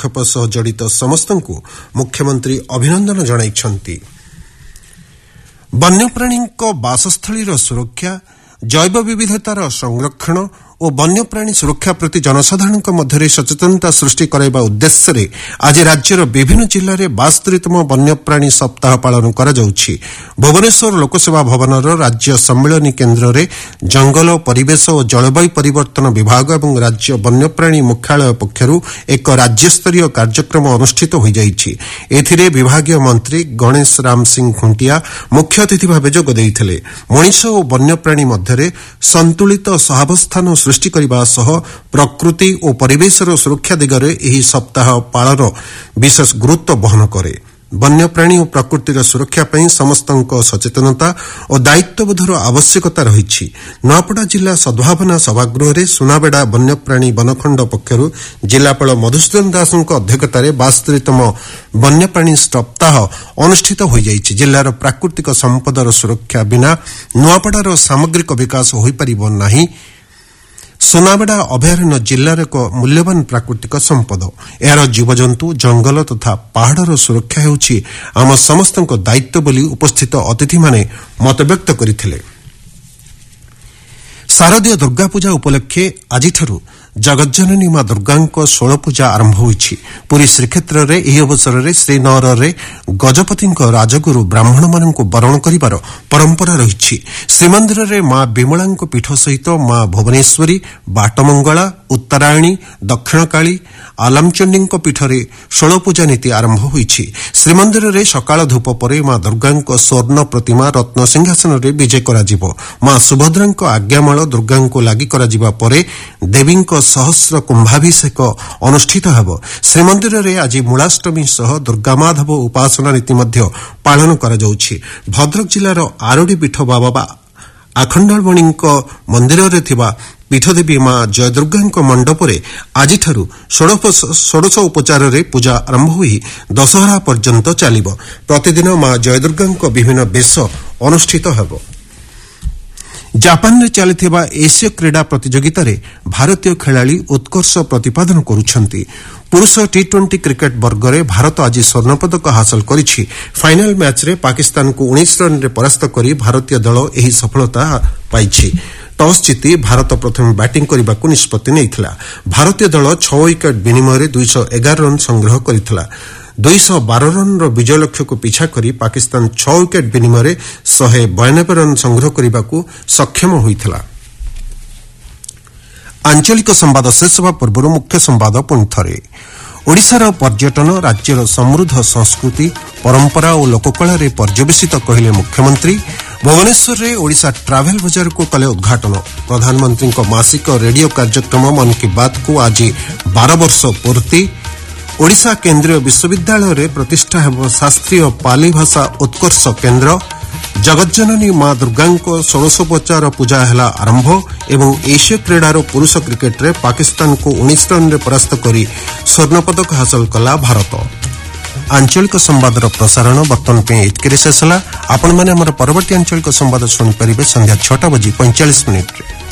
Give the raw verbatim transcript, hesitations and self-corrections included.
पदक्षेप सह जड़ित समस्तंकु मुख्यमंत्री अभिनंदन जणाइछन्ति। वन्यप्राणी बासस्थलीर सुरक्षा, जैव विविधतार संरक्षण और वन्यप्राणी सुरक्षा प्रति जनसाधारण मध्य सचेतनता सृष्टि कराइबा उद्देश्य आज राज्यर विभिन्न जिले में बास्तरीतम वन्यप्राणी सप्ताह पालन करा जाउछि। भुवनेश्वर लोकसेवा भवनर राज्य सम्मेलनी केन्द्र में जंगल परिवेश और जलवायु परिवर्तन विभाग और राज्य वन्यप्राणी मुख्यालय पक्षरु एक राज्यस्तरीय कार्यक्रम अनुष्ठित हो जाइछि। एथिरे विभागीय मंत्री गणेश राम सिंह खुंटिया मुख्य अतिथि भाव जोग देइथिले। मनिष और वन्यप्राणी मध्य संतुलित सहावस्थान सृष्टि करने सह प्रकृति और परिवेशर सुरक्षा दिगरे एही सप्ताह पालन विशेष गुरुत्व बहन करे। वन्यप्राणी और प्रकृतिर सुरक्षा पई समस्तक सचेतनता और दायित्वबोधर आवश्यकता रही। नूआपड़ा जिला सद्भावना सभागृह में सुनाबेड़ा वन्यप्राणी वनखंड पक्षर जिलापाल मधुसूदन दास अध्यक्षतार बास्तरीतम वन्यप्राणी सप्ताह अनुष्ठित हो जाइछि। जिलार प्राकृतिक संपदर सुरक्षा बिना नूआपड़ार सामग्रिक विकास हो पारिबो नाही। सुनाबेड़ा अभयारण्य जिलार एक मूल्यवान प्राकृतिक संपद। यार जीवजंतु जंगल तथा पहाड़र सुरक्षा हेउछि आम समस्तक दायित्व बोली उपस्थित अतिथि माने मतव्यक्त करथिले। शारदीय दुर्गा पूजा उपलक्षे आजिठारु जगज्जननी मां दुर्गांक षोल पूजा आरंभ होइछि। पुरी श्रीक्षेत्र में यह अवसर में श्रीनगर में गजपति राजगुरु ब्राह्मण मान वरण कर परंपरा रही। श्रीमंदिर में मां विमला पीठ सहित मां भुवनेश्वरी, बाटमंगला, उत्तरायणी, दक्षिणकाली, आलमचंडी पीठरे षोल पूजा नीति आरंभ होइछि। श्रीमंदिर में सकाळ धूप पर मां दुर्गा स्वर्ण प्रतिमा रत्न सिंहासन में विजय कराजिबो। मां सुभद्रा आज्ञामाल दुर्गा लागि कराजिबा परे देवी सहस्र कुंभाभिषेक अनुष्ठित हेब। श्रीमंदिर में आज मूलाष्टमी सह दुर्गामाधव उपासना नीति मध्य पालन करा जाउछि। भद्रक जिलार आरोडी पीठ बाबा आखंडमणि मंदिर में थिबा पीठदेवी मां जयदुर्गा मंडपरे आजिठारु षोडश उपचार रे पूजा आरंभ होई दशहरा पर्यंत चलिब। प्रतिदिन मां जयदुर्गा विभिन्न वेश अनुष्ठित हेब। जापान में चलिथिबा एशिया क्रीड़ा प्रतियोगिता रे भारतीय खेलाड़ी उत्कर्ष प्रतिपादन करुछंती। पुरुष टी ट्वेंटी क्रिकेट वर्ग में भारत आज स्वर्ण पदक हासिल करिछि। फाइनल मैच रे पाकिस्तान को उन्नीस रन रे परास्त करी भारतीय दल एही सफलता पाइछि। टॉस जीति भारत प्रथम बैटिंग करने को निष्पत्ति नैथिला। भारतीय दल छह विकेट विनिमय दुई सौ एगार रन संग्रह करिथिला। दुई सौ बारह रन विजय लक्ष्य को पीछा करी पाकिस्तान छह विकेट विनिमय शहे बयानबे रन संग्रह करने को सक्षम होइथिला। आंचलिक संवाद शेष होगा पूर्व मुख्य संवाद पुणी थरे। ओडिशार पर्यटन राज्यर समृद्ध संस्कृति परंपरा और लोककला पर्यवेसित कहले मुख्यमंत्री। भुवनेश्वर में ओडिशा ट्रावेल बाजार को कले उद्घाटन। प्रधानमंत्री मासिक रेडियो कार्यक्रम मन की बात को आज बारह वर्ष पूर्ति। ओडिशा केन्द्रीय विश्वविद्यालय रे प्रतिष्ठा हेब शास्त्रीय पाली भाषा उत्कर्ष केन्द्र। जगज्जननी मां दुर्गा षोडशोपचार पूजा हेला आरंभ एवं एशिया क्रीडार पुरुष क्रिकेट रे पाकिस्तान को उन्नीस रन रे परास्त करी स्वर्ण पदक हासिल कला भारत। आंचलिक संवादर प्रसारण बर्तन पे इतके शेष होला। आपण माने हमर परवर्ती आंचलिक संवाद सुनि परिबे संध्या छह बजे पैंतालीस मिनिट रे।